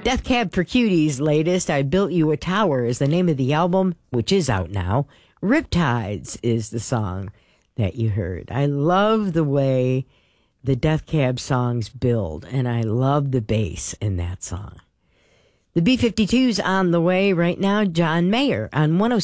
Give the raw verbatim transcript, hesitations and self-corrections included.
Death Cab for Cuties' latest, I Built You a Tower, is the name of the album, which is out now. Riptides is the song that you heard. I love the way the Death Cab songs build, and I love the bass in that song. The B fifty-two's on the way right now. John Mayer on one oh